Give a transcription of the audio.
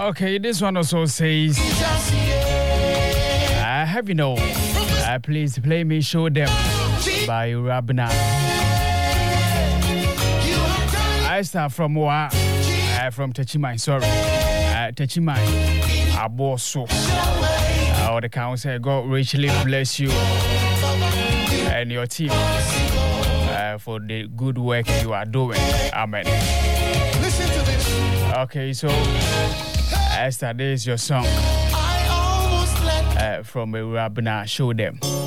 Okay, this one also says, have you know, please play me Show Them by Rabna. I start from from Techimai, sorry. Techimai, Aboso. The council, God richly bless you and your team for the good work you are doing. Amen. Listen to this. Okay, so Esther, this is your song from Rabna. Show Them.